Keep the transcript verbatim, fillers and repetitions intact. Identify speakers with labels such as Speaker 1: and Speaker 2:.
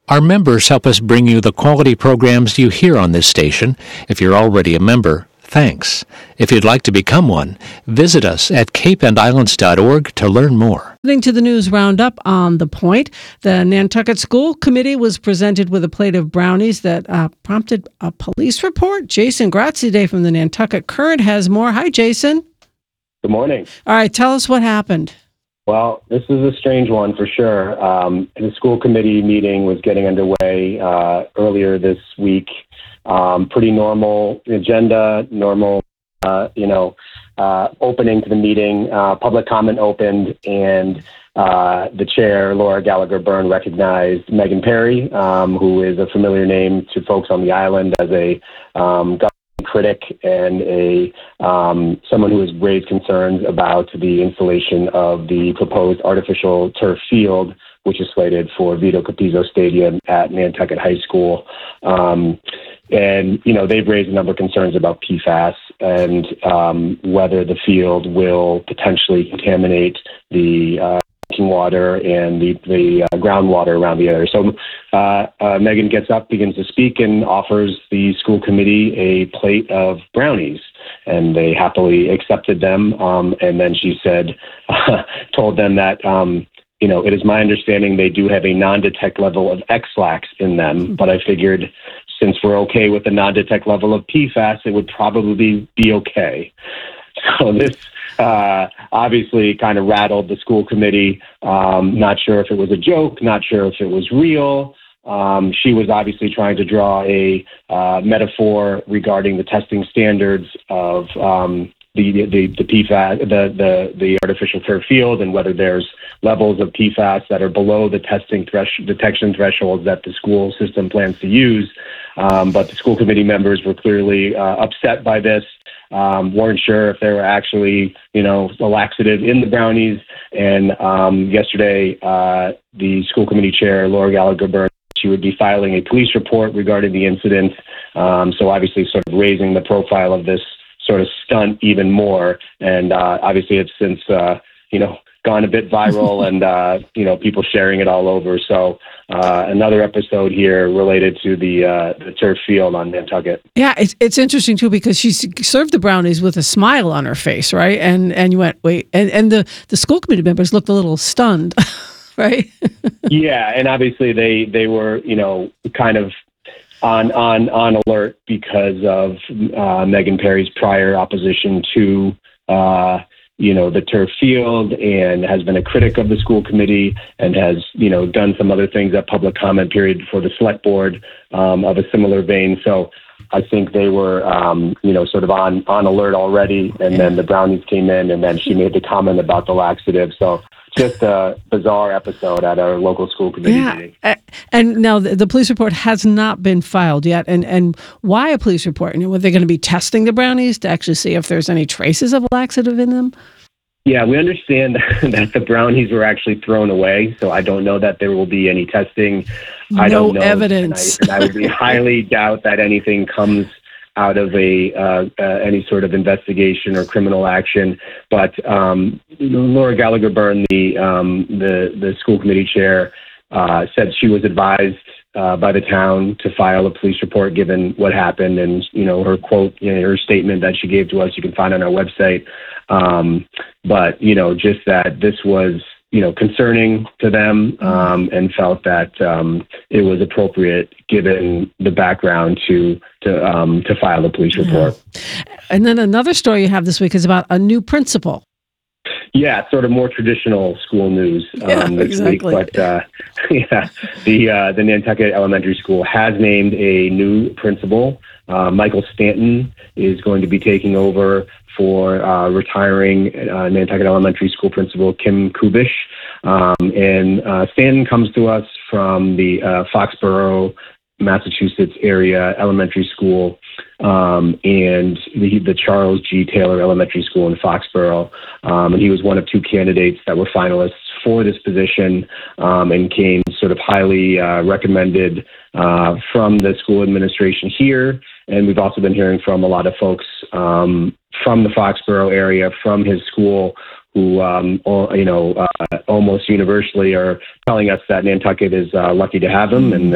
Speaker 1: Our members help us bring you the quality programs you hear on this station. If you're already a member, thanks. If you'd like to become one, visit us at cape and islands dot org to learn more.
Speaker 2: Listening to the news roundup on The Point, the Nantucket School Committee was presented with a plate of brownies that uh, prompted a police report. Jason Graziadei from the Nantucket Current has more. Hi, Jason.
Speaker 3: Good morning.
Speaker 2: All right, tell us what happened.
Speaker 3: Well, this is a strange one for sure. Um, the school committee meeting was getting underway uh, earlier this week. Um, pretty normal agenda, normal, uh, you know, uh, opening to the meeting. Uh, public comment opened, and uh, the chair, Laura Gallagher Byrne, recognized Megan Perry, um, who is a familiar name to folks on the island as a um, government critic and a um, someone who has raised concerns about the installation of the proposed artificial turf field, which is slated for Vito Capizzo Stadium at Nantucket High School. Um, and, you know, they've raised a number of concerns about P FAS and um, whether the field will potentially contaminate the uh, drinking water and the, the uh, groundwater around the area. So uh, uh, Megan gets up, begins to speak, and offers the school committee a plate of brownies. And they happily accepted them. Um, and then she said, told them that, um, you know, it is my understanding they do have a non-detect level of X lax in them, but I figured since we're okay with the non-detect level of P FAS, it would probably be okay. So this uh, obviously kind of rattled the school committee. Um, not sure if it was a joke, not sure if it was real. Um, she was obviously trying to draw a uh, metaphor regarding the testing standards of um, the, the, the P FAS, the, the, the artificial turf field, and whether there's levels of P FAS that are below the testing thresh- detection thresholds that the school system plans to use. Um, but the school committee members were clearly uh, upset by this, um, weren't sure if there were actually, you know, a laxative in the brownies. And um, yesterday, uh, the school committee chair, Laura Gallagher Byrne, she would be filing a police report regarding the incident. Um, so obviously sort of raising the profile of this sort of stunt even more. And uh, obviously it's since, uh, you know, gone a bit viral and, uh, you know, people sharing it all over. So uh, another episode here related to the uh, the turf field on Nantucket.
Speaker 2: Yeah, it's it's interesting, too, because she served the brownies with a smile on her face, right? And and you went, wait, and, and the, the school committee members looked a little stunned, right?
Speaker 3: Yeah, and obviously they, they were, you know, kind of on on on alert because of uh, Megan Perry's prior opposition to uh you know, the turf field, and has been a critic of the school committee and has, you know, done some other things at public comment period for the select board um, of a similar vein. So I think they were, um, you know, sort of on, on alert already. And then the brownies came in, and then she made the comment about the laxative. So just a bizarre episode at our local school committee
Speaker 2: yeah.
Speaker 3: meeting.
Speaker 2: And now the, the police report has not been filed yet. And, and why a police report? You know, were they going to be testing the brownies to actually see if there's any traces of laxative in them?
Speaker 3: Yeah, we understand that the brownies were actually thrown away, so I don't know that there will be any testing.
Speaker 2: No
Speaker 3: I don't know,
Speaker 2: evidence.
Speaker 3: And I, and I would be highly doubt that anything comes out of a uh, uh, any sort of investigation or criminal action. But um, Laura Gallagher Byrne, the um, the the school committee chair, uh, said she was advised uh, by the town to file a police report given what happened, and you know her quote, you know, her statement that she gave to us, you can find on our website. Um, but, you know, just that this was, you know, concerning to them, um, and felt that, um, it was appropriate given the background to, to, um, to file a police report.
Speaker 2: Yeah. And then another story you have this week is about a new principal.
Speaker 3: Yeah, sort of more traditional school news um,
Speaker 2: yeah,
Speaker 3: this
Speaker 2: exactly.
Speaker 3: week. But uh, yeah, the uh, the Nantucket Elementary School has named a new principal. Uh, Michael Stanton is going to be taking over for uh, retiring uh, Nantucket Elementary School principal Kim Kubish. Um, and uh, Stanton comes to us from the uh, Foxborough, Massachusetts area elementary school, um, and the, the Charles G. Taylor Elementary School in Foxborough. Um, and he was one of two candidates that were finalists for this position, um, and came sort of highly uh, recommended uh, from the school administration here. And we've also been hearing from a lot of folks um, from the Foxborough area, from his school, who, um, all, you know, uh, almost universally are telling us that Nantucket is uh, lucky to have him, and